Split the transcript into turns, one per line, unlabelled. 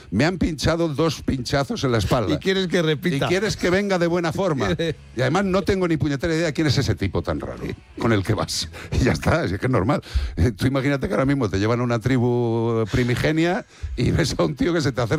me han pinchado 2 pinchazos en la espalda.
Y quieres que repita.
Y quieres que venga de buena forma. Y además no tengo ni puñetera idea quién es ese tipo tan raro con el que vas. Y ya está, es que es normal. Tú imagínate que ahora mismo te llevan a una tribu primigenia y ves a un tío que se te acerca